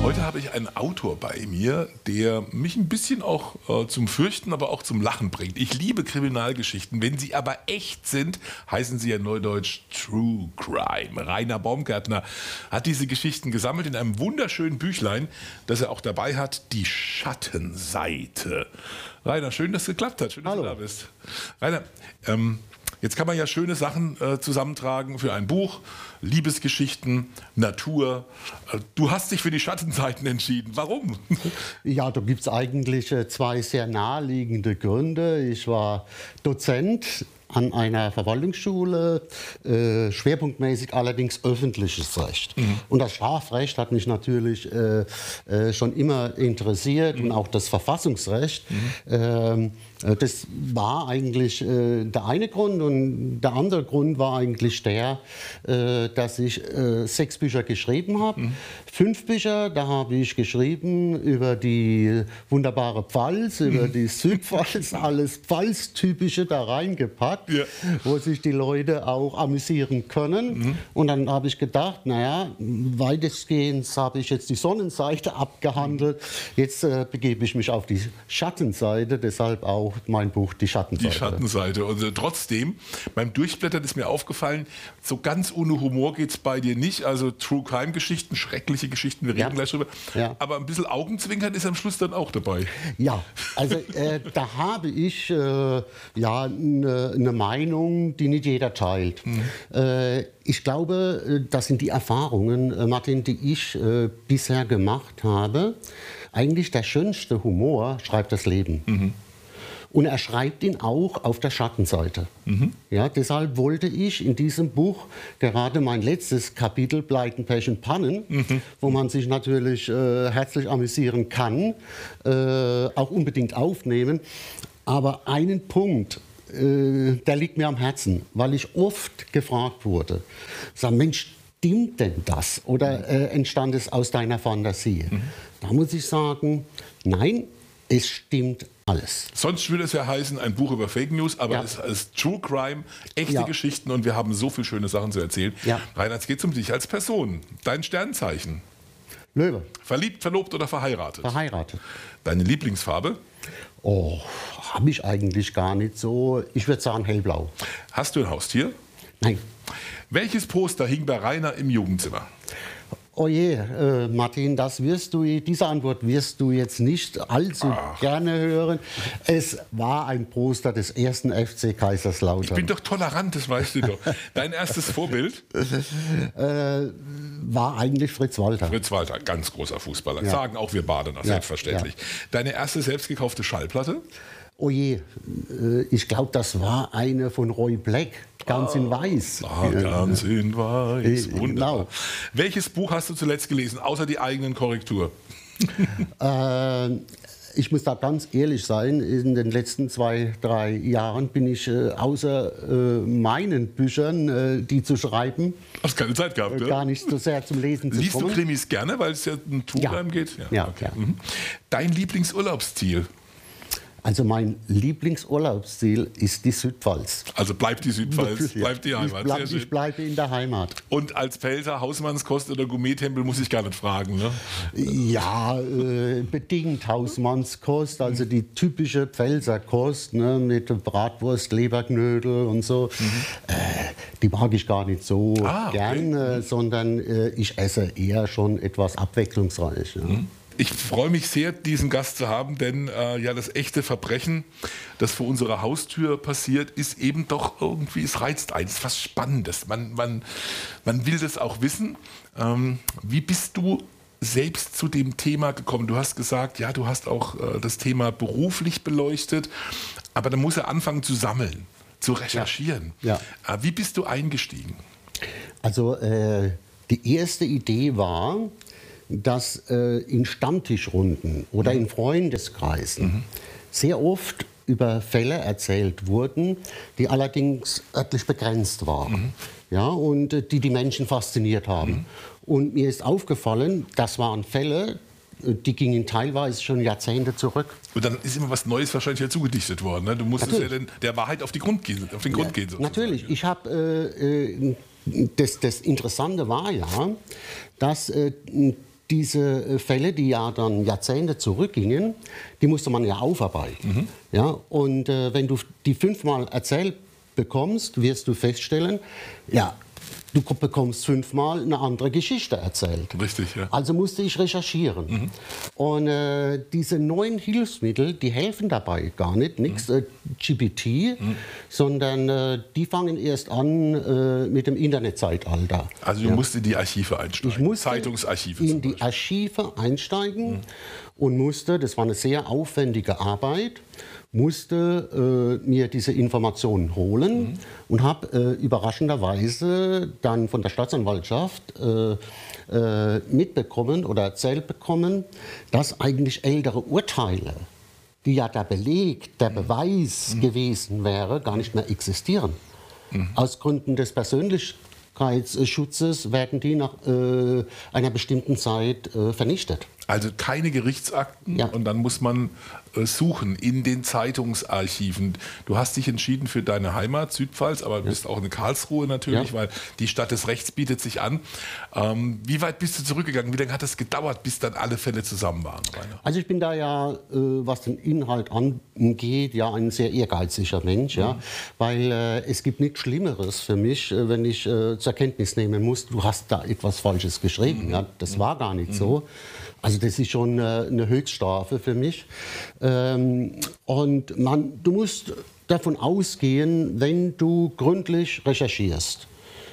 Heute habe ich einen Autor bei mir, der mich ein bisschen auch zum Fürchten, aber auch zum Lachen bringt. Ich liebe Kriminalgeschichten. Wenn sie aber echt sind, heißen sie ja neudeutsch True Crime. Rainer Baumgärtner hat diese Geschichten gesammelt in einem wunderschönen Büchlein, das er auch dabei hat, Die Schattenseite. Rainer, schön, dass es geklappt hat. Schön, dass du da bist. Rainer, jetzt kann man ja schöne Sachen zusammentragen für ein Buch, Liebesgeschichten, Natur. Du hast dich für die Schattenseiten entschieden. Warum? Ja, da gibt es eigentlich zwei sehr naheliegende Gründe. Ich war Dozent an einer Verwaltungsschule, schwerpunktmäßig allerdings öffentliches Recht. Und das Strafrecht hat mich natürlich schon immer interessiert und auch das Verfassungsrecht. Das war eigentlich der eine Grund, und der andere Grund war eigentlich der, dass ich 6 Bücher geschrieben habe. 5 Bücher, da habe ich geschrieben über die wunderbare Pfalz, über die Südpfalz, alles Pfalz-Typische da reingepackt, ja, wo sich die Leute auch amüsieren können. Und dann habe ich gedacht, naja, weitestgehend habe ich jetzt die Sonnenseite abgehandelt, jetzt begebe ich mich auf die Schattenseite, deshalb auch mein Buch Die Schattenseite. Die Schattenseite. Und trotzdem, beim Durchblättern ist mir aufgefallen, so ganz ohne Humor geht es bei dir nicht. Also True Crime Geschichten, schreckliche Geschichten, wir reden gleich drüber. Ja. Aber ein bisschen Augenzwinkern ist am Schluss dann auch dabei. Ja, also da habe ich eine Meinung, die nicht jeder teilt. Ich glaube, das sind die Erfahrungen, Martin, die ich bisher gemacht habe. Eigentlich der schönste Humor schreibt das Leben. Und er schreibt ihn auch auf der Schattenseite. Ja, deshalb wollte ich in diesem Buch gerade mein letztes Kapitel Pleiten, Pech und Pannen, wo man sich natürlich herzlich amüsieren kann, auch unbedingt aufnehmen. Aber einen Punkt, der liegt mir am Herzen, weil ich oft gefragt wurde, sag, Mensch, stimmt denn das? Oder entstand es aus deiner Fantasie? Da muss ich sagen, nein, es stimmt alles. Sonst würde es ja heißen, ein Buch über Fake News, aber es ist True Crime, echte Geschichten, und wir haben so viele schöne Sachen zu erzählen. Rainer, es geht um dich als Person. Dein Sternzeichen. Löwe. Verliebt, verlobt oder verheiratet? Verheiratet. Deine Lieblingsfarbe? Oh, habe ich eigentlich gar nicht so. Ich würde sagen hellblau. Hast du ein Haustier? Nein. Welches Poster hing bei Rainer im Jugendzimmer? Oh je, Martin, diese Antwort wirst du jetzt nicht allzu gerne hören. Es war ein Poster des 1. FC Kaiserslautern. Ich bin doch tolerant, das weißt du doch. Dein erstes Vorbild? War eigentlich Fritz Walter. Fritz Walter, ganz großer Fußballer. Sagen auch wir Badener, selbstverständlich. Ja. Deine erste selbstgekaufte Schallplatte? Oh je, ich glaube, das war eine von Roy Black, ganz in weiß. Ganz in weiß, wunderbar. Genau. Welches Buch hast du zuletzt gelesen, außer die eigenen Korrektur? Ich muss da ganz ehrlich sein, in den letzten 2, 3 Jahren bin ich außer meinen Büchern, die zu schreiben, hast keine Zeit gehabt, gar nicht so sehr zum Lesen zu kommen. Liest du Krimis gerne, weil es ja um True Crime geht? Ja. Dein Lieblingsurlaubsziel? Also mein Lieblingsurlaubsziel ist die Südpfalz. Also bleibt die Südpfalz, bleibt die Heimat. Ich bleibe in der Heimat. Und als Pfälzer Hausmannskost oder Gourmet-Tempel muss ich gar nicht fragen, ne? Ja, bedingt Hausmannskost, also die typische Pfälzerkost, ne, mit Bratwurst, Leberknödel und so. Die mag ich gar nicht so gern, sondern ich esse eher schon etwas abwechslungsreich. Ja. Ich freue mich sehr, diesen Gast zu haben, denn das echte Verbrechen, das vor unserer Haustür passiert, ist eben doch irgendwie, es reizt einen, es ist was Spannendes. Man will das auch wissen. Wie bist du selbst zu dem Thema gekommen? Du hast gesagt, ja, du hast auch das Thema beruflich beleuchtet, aber da muss er anfangen zu sammeln, zu recherchieren. Ja. Wie bist du eingestiegen? Also die erste Idee war, dass in Stammtischrunden oder in Freundeskreisen sehr oft über Fälle erzählt wurden, die allerdings örtlich begrenzt waren, ja, und die Menschen fasziniert haben. Und mir ist aufgefallen, das waren Fälle, die gingen teilweise schon Jahrzehnte zurück. Und dann ist immer was Neues wahrscheinlich ja zugedichtet worden. Ne? Du musstest ja der Wahrheit auf den Grund gehen. Sozusagen. Natürlich. Ich habe das Interessante war ja, dass diese Fälle, die ja dann Jahrzehnte zurückgingen, die musste man ja aufarbeiten. Ja? Und wenn du die 5-mal erzählt bekommst, wirst du feststellen, ja, du bekommst 5-mal eine andere Geschichte erzählt. Richtig, ja. Also musste ich recherchieren. Und diese neuen Hilfsmittel, die helfen dabei gar nicht, nichts GPT, sondern die fangen erst an mit dem Internetzeitalter. Also du musst in die Archive einsteigen, Ich musste Zeitungsarchive in zum die Beispiel. Archive einsteigen und musste, das war eine sehr aufwendige Arbeit, musste mir diese Informationen holen und habe überraschenderweise dann von der Staatsanwaltschaft mitbekommen oder erzählt bekommen, dass eigentlich ältere Urteile, die ja der Beleg, der Beweis gewesen wäre, gar nicht mehr existieren. Aus Gründen des Persönlichkeitsschutzes werden die nach einer bestimmten Zeit vernichtet. Also keine Gerichtsakten Ja. und dann muss man suchen in den Zeitungsarchiven. Du hast dich entschieden für deine Heimat, Südpfalz, aber bist auch in Karlsruhe natürlich, weil die Stadt des Rechts bietet sich an. Wie weit bist du zurückgegangen? Wie lange hat es gedauert, bis dann alle Fälle zusammen waren, Rainer? Also ich bin da ja, was den Inhalt angeht, ja ein sehr ehrgeiziger Mensch, ja, weil es gibt nichts Schlimmeres für mich, wenn ich zur Kenntnis nehmen muss, du hast da etwas Falsches geschrieben. Ja, das war gar nicht so. Also das ist schon eine Höchststrafe für mich. Und du musst davon ausgehen, wenn du gründlich recherchierst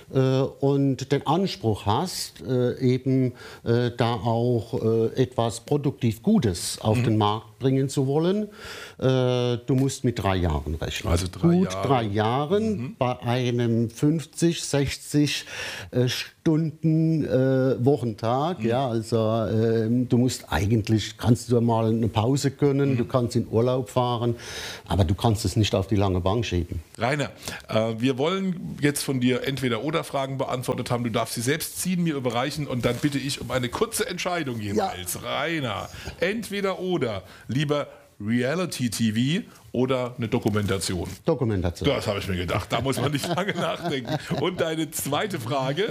und den Anspruch hast, eben da auch etwas produktiv Gutes auf den Markt bringen zu wollen, du musst mit 3 Jahren rechnen. Also 3 Gut Jahre. 3 Jahren bei einem 50, 60 Stunden Wochentag. Ja, also du musst eigentlich, kannst du mal eine Pause gönnen, du kannst in Urlaub fahren, aber du kannst es nicht auf die lange Bank schieben. Rainer, wir wollen jetzt von dir Entweder-Oder-Fragen beantwortet haben. Du darfst sie selbst ziehen, mir überreichen und dann bitte ich um eine kurze Entscheidung jeweils. Ja. Rainer, Entweder-Oder, lieber Reality-TV oder eine Dokumentation? Dokumentation. Das habe ich mir gedacht. Da muss man nicht lange nachdenken. Und deine zweite Frage.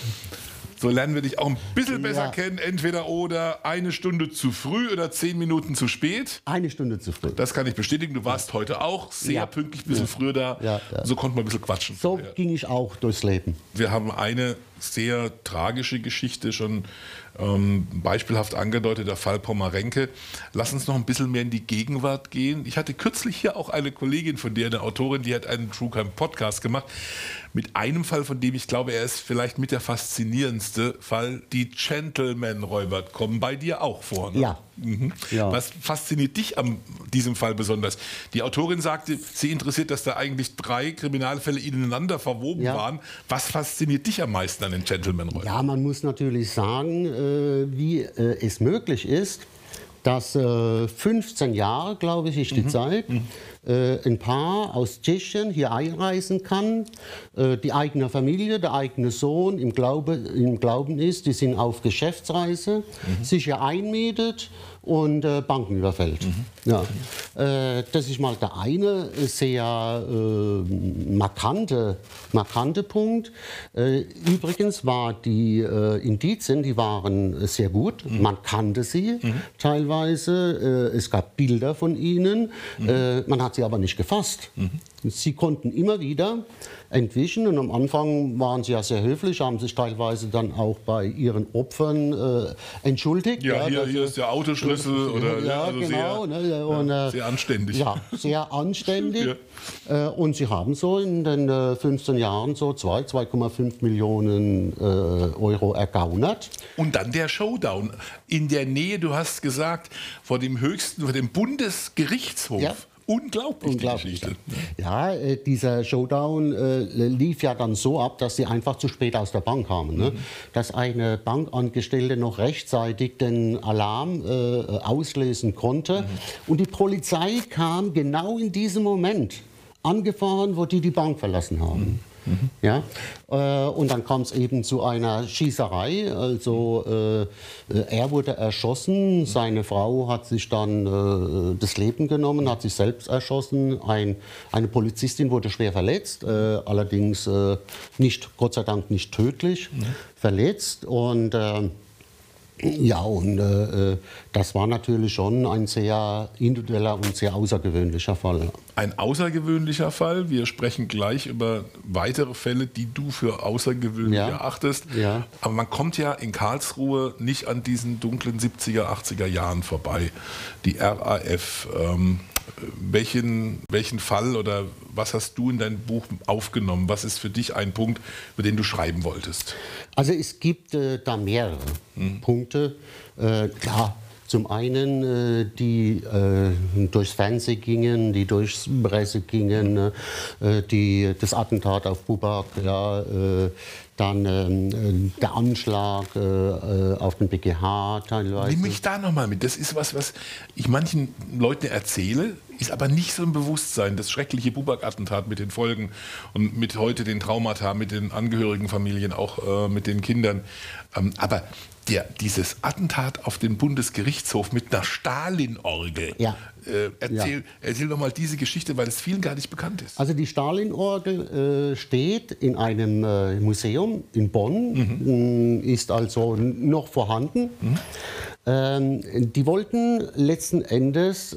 So lernen wir dich auch ein bisschen besser kennen. Entweder oder 1 Stunde zu früh oder 10 Minuten zu spät. 1 Stunde zu früh. Das kann ich bestätigen. Du warst heute auch sehr pünktlich, ein bisschen früher da. Ja. So konnte man ein bisschen quatschen. So ging ich auch durchs Leben. Wir haben eine sehr tragische Geschichte schon beispielhaft angedeutet, der Fall Pommerenke. Lass uns noch ein bisschen mehr in die Gegenwart gehen. Ich hatte kürzlich hier auch eine Kollegin von dir, eine Autorin, die hat einen True Crime Podcast gemacht mit einem Fall, von dem ich glaube, er ist vielleicht mit der faszinierendste Fall. Die Gentleman-Räuber kommen bei dir auch vor. Ne? Ja. Ja. Was fasziniert dich an diesem Fall besonders? Die Autorin sagte, sie interessiert, dass da eigentlich 3 Kriminalfälle ineinander verwoben waren. Was fasziniert dich am meisten an den Gentleman-Räubern? Ja, man muss natürlich sagen, wie es möglich ist, dass 15 Jahre, glaube ich, ist die Zeit, ein Paar aus Tschechien hier einreisen kann, die eigene Familie, der eigene Sohn im Glauben ist, die sind auf Geschäftsreise, sich hier einmietet und Banken überfällt. Ja. Das ist mal der eine sehr markante Punkt. Übrigens war die Indizien, die waren sehr gut. Man kannte sie teilweise. Es gab Bilder von ihnen. Man hat sie aber nicht gefasst. Sie konnten immer wieder entwischen und am Anfang waren sie ja sehr höflich, haben sich teilweise dann auch bei ihren Opfern entschuldigt. Ja, hier ist der Autoschlüssel oder ja, also genau, sehr anständig. Ja, sehr anständig. Und sie haben so in den 15 Jahren so 2,5 Millionen Euro ergaunert. Und dann der Showdown in der Nähe, du hast gesagt, vor dem Bundesgerichtshof. Ja. Unglaublich, die Geschichte. Ja, dieser Showdown lief ja dann so ab, dass sie einfach zu spät aus der Bank kamen. Ne? Dass eine Bankangestellte noch rechtzeitig den Alarm auslösen konnte. Und die Polizei kam genau in diesem Moment angefahren, wo die Bank verlassen haben. Ja? Und dann kam es eben zu einer Schießerei. Also er wurde erschossen, seine Frau hat sich dann das Leben genommen, hat sich selbst erschossen. Eine Polizistin wurde schwer verletzt, allerdings nicht, Gott sei Dank nicht tödlich verletzt. Und Ja, und das war natürlich schon ein sehr individueller und sehr außergewöhnlicher Fall. Ein außergewöhnlicher Fall. Wir sprechen gleich über weitere Fälle, die du für außergewöhnlich erachtest. Ja. Aber man kommt ja in Karlsruhe nicht an diesen dunklen 70er, 80er Jahren vorbei. Die RAF. Welchen Fall oder was hast du in dein Buch aufgenommen? Was ist für dich ein Punkt, über den du schreiben wolltest? Also es gibt da mehrere Punkte. Klar, zum einen die durchs Fernsehen gingen, die durchs Presse gingen, das Attentat auf Buback, ja, dann der Anschlag auf den BGH teilweise. Nimm mich da nochmal mit. Das ist was ich manchen Leuten erzähle, ist aber nicht so im Bewusstsein. Das schreckliche Buback-Attentat mit den Folgen und mit heute den Traumata, mit den Angehörigenfamilien, auch mit den Kindern. Aber dieses Attentat auf den Bundesgerichtshof mit einer Stalin-Orgel. Ja. Erzähl doch mal diese Geschichte, weil es vielen gar nicht bekannt ist. Also die Stalin-Orgel steht in einem Museum in Bonn, ist also noch vorhanden. Die wollten letzten Endes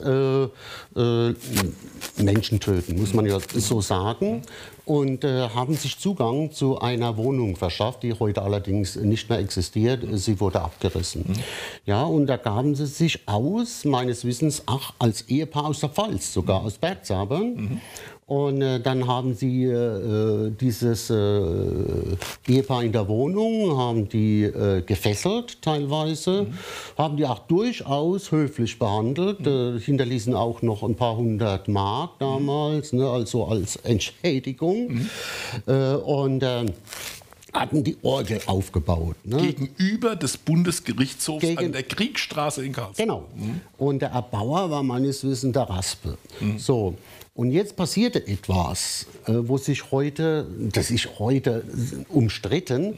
Menschen töten, muss man ja so sagen, und haben sich Zugang zu einer Wohnung verschafft, die heute allerdings nicht mehr existiert. Sie wurde abgerissen. Ja, und da gaben sie sich aus, meines Wissens, als Ehepaar aus der Pfalz, sogar aus Bergzabern. Und dann haben sie dieses Ehepaar in der Wohnung, haben die gefesselt teilweise, haben die auch durchaus höflich behandelt, hinterließen auch noch ein paar hundert Mark damals, ne, also als Entschädigung. Und hatten die Orgel aufgebaut. Ne? Gegenüber des Bundesgerichtshofs an der Kriegstraße in Karlsruhe. Genau. Und der Erbauer war meines Wissens der Raspe. So. Und jetzt passierte etwas, das ist heute umstritten,